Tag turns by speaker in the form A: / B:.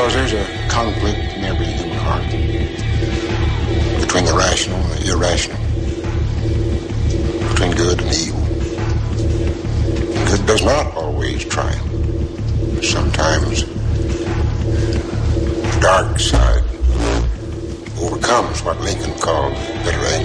A: Because there's a conflict in every human heart between the rational and the irrational, between good and evil. And good does not always triumph. Sometimes the dark side overcomes what Lincoln called bitter anger.